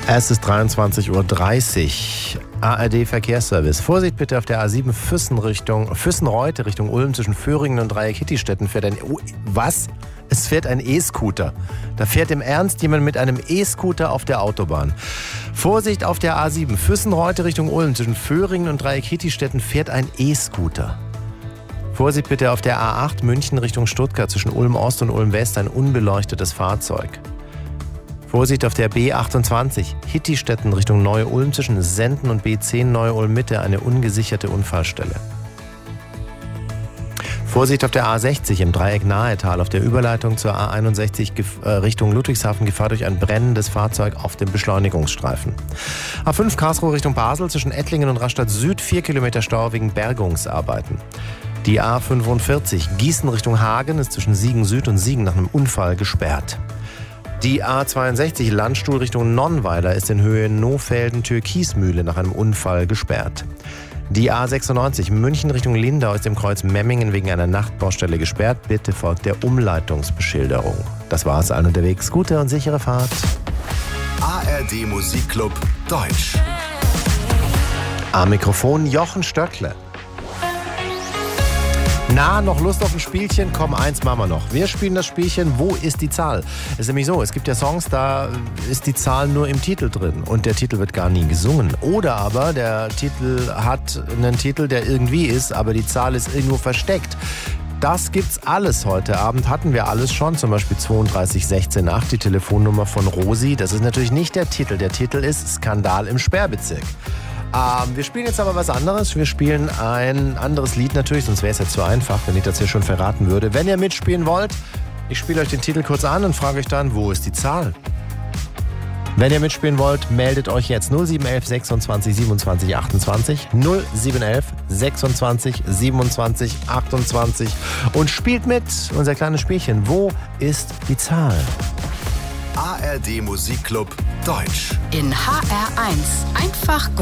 Es ist 23:30 Uhr. ARD Verkehrsservice. Vorsicht bitte auf der A7 Füssen-Reute Richtung Ulm zwischen Föhringen und Dreieck-Hittistetten fährt ein... Was? Es fährt ein E-Scooter. Da fährt im Ernst jemand mit einem E-Scooter auf der Autobahn. Vorsicht auf der A7 Füssen-Reute Richtung Ulm zwischen Föhringen und Dreieck-Hittistetten fährt ein E-Scooter. Vorsicht bitte auf der A8 München Richtung Stuttgart zwischen Ulm Ost und Ulm West ein unbeleuctetes Fahrzeug. Vorsicht auf der B28 Hittistetten Richtung Neu-Ulm zwischen Senden und B10 Neu-Ulm Mitte eine ungesicherte Unfallstelle. Vorsicht auf der A60 im Dreieck Nahetal auf der Überleitung zur A61 Richtung Ludwigshafen Gefahr durch ein brennendes Fahrzeug auf dem Beschleunigungsstreifen. A5 Karlsruhe Richtung Basel zwischen Ettlingen und Rastatt Süd 4 Kilometer Stau wegen Bergungsarbeiten. Die A45 Gießen Richtung Hagen ist zwischen Siegen Süd und Siegen nach einem Unfall gesperrt. Die A62 Landstuhl Richtung Nonnweiler ist in Höhe Nohfelden-Türkismühle nach einem Unfall gesperrt. Die A96 München Richtung Lindau ist im Kreuz Memmingen wegen einer Nachtbaustelle gesperrt. Bitte folgt der Umleitungsbeschilderung. Das war's, allen unterwegs. Gute und sichere Fahrt. ARD Musikclub Deutsch. Am Mikrofon Jochen Stöckle. Na, noch Lust auf ein Spielchen? Komm, eins machen wir noch. Wir spielen das Spielchen Wo ist die Zahl? Es ist nämlich so, es gibt ja Songs, da ist die Zahl nur im Titel drin und der Titel wird gar nie gesungen. Oder aber der Titel hat einen Titel, der irgendwie ist, aber die Zahl ist irgendwo versteckt. Das gibt's alles heute Abend, hatten wir alles schon, zum Beispiel 32 16 8, die Telefonnummer von Rosi. Das ist natürlich nicht der Titel ist Skandal im Sperrbezirk. Wir spielen jetzt aber was anderes. Wir spielen ein anderes Lied natürlich, sonst wäre es jetzt zu einfach, wenn ich das hier schon verraten würde. Wenn ihr mitspielen wollt, ich spiele euch den Titel kurz an und frage euch dann, wo ist die Zahl? Wenn ihr mitspielen wollt, meldet euch jetzt 0711 26 27 28 0711 26 27 28 und spielt mit. Unser kleines Spielchen. Wo ist die Zahl? ARD Musikclub Deutsch. In HR1 einfach